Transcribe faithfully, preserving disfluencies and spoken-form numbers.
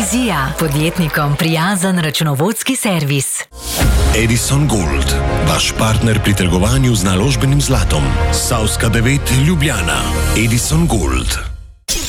Vizija, podjetnikom prijazen računovodski servis. Edison Gold, vaš partner pri trgovanju z naložbenim zlatom. Savska devet, Ljubljana. Edison Gold.